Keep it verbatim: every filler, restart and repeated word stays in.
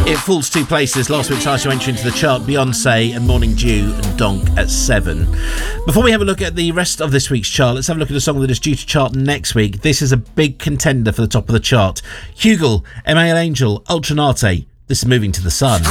It falls two places. Last week's highest entry into the chart, Beyonce and Morning Dew and Donk at seven. Before we have a look at the rest of this week's chart, let's have a look at a song that is due to chart next week. This is a big contender for the top of the chart. Hugel, M A L Angel, Ultranate. This is Moving to the Sun.